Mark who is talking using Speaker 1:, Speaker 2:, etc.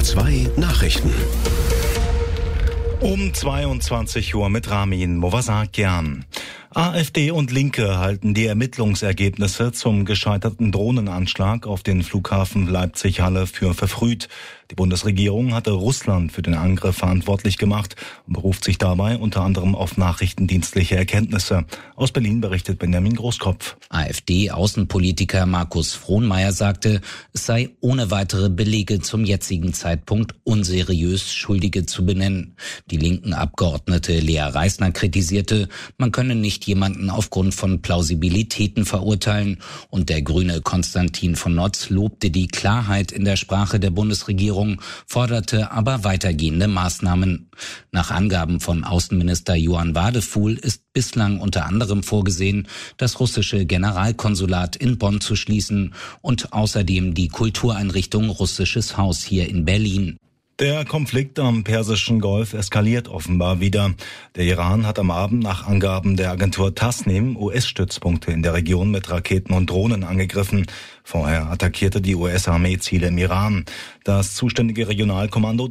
Speaker 1: SWR2 Nachrichten.
Speaker 2: Um 22 Uhr mit Ramin Movasakian. AfD und Linke halten die Ermittlungsergebnisse zum gescheiterten Drohnenanschlag auf den Flughafen Leipzig-Halle für verfrüht. Die Bundesregierung hatte Russland für den Angriff verantwortlich gemacht und beruft sich dabei unter anderem auf nachrichtendienstliche Erkenntnisse. Aus Berlin berichtet Benjamin Großkopf.
Speaker 3: AfD-Außenpolitiker Markus Frohnmayer sagte, es sei ohne weitere Belege zum jetzigen Zeitpunkt unseriös, Schuldige zu benennen. Die linken Abgeordnete Lea Reisner kritisierte, man könne nicht jemanden aufgrund von Plausibilitäten verurteilen. Und der Grüne Konstantin von Notz lobte die Klarheit in der Sprache der Bundesregierung, forderte aber weitergehende Maßnahmen. Nach Angaben von Außenminister Johann Wadefuhl ist bislang unter anderem vorgesehen, das russische Generalkonsulat in Bonn zu schließen und außerdem die Kultureinrichtung Russisches Haus hier in Berlin.
Speaker 2: Der Konflikt am Persischen Golf eskaliert offenbar wieder. Der Iran hat am Abend nach Angaben der Agentur Tasnim US-Stützpunkte in der Region mit Raketen und Drohnen angegriffen. Vorher attackierte die US-Armee Ziele im Iran. Das zuständige Regionalkommando